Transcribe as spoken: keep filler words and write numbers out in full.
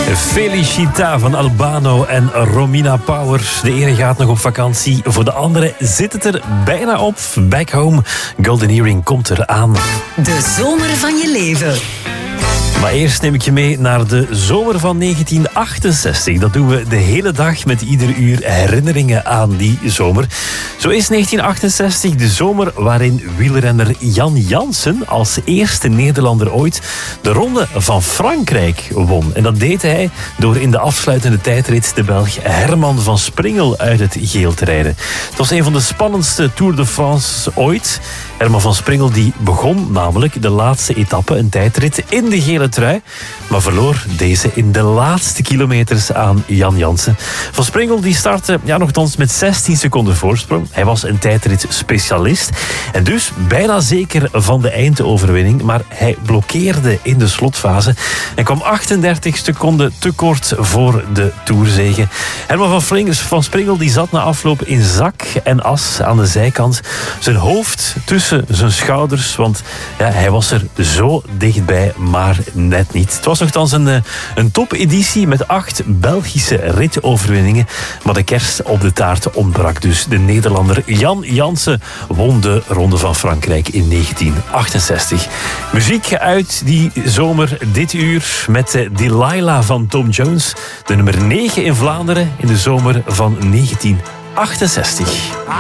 Felicita van Albano en Romina Power. De ene gaat nog op vakantie, voor de andere zit het er bijna op. Back home, Golden Earring komt eraan. De zomer van je leven. Maar eerst neem ik je mee naar de zomer van negentien achtenzestig. Dat doen we de hele dag met ieder uur herinneringen aan die zomer. Zo is negentien achtenzestig de zomer waarin wielrenner Jan Jansen als eerste Nederlander ooit de Ronde van Frankrijk won. En dat deed hij door in de afsluitende tijdrit de Belg Herman van Springel uit het geel te rijden. Het was een van de spannendste Tour de France ooit. Herman van Springel die begon namelijk de laatste etappe, een tijdrit in de gele trui, maar verloor deze in de laatste kilometers aan Jan Jansen. Van Springel die startte ja, nogthans met zestien seconden voorsprong. Hij was een tijdrit-specialist en dus bijna zeker van de eindoverwinning, maar hij blokkeerde in de slotfase en kwam achtendertig seconden te kort voor de Tourzege. Herman van, van Springel die zat na afloop in zak en as aan de zijkant, zijn hoofd tussen zijn schouders, want ja, hij was er zo dichtbij, maar net niet. Het was nogthans een, een topeditie met acht Belgische ritoverwinningen, maar de kers op de taart ontbrak dus. De Nederlander Jan Jansen won de Ronde van Frankrijk in negentien achtenzestig. Muziek uit die zomer dit uur met Delilah van Tom Jones, de nummer negen in Vlaanderen in de zomer van negentien achtenzestig.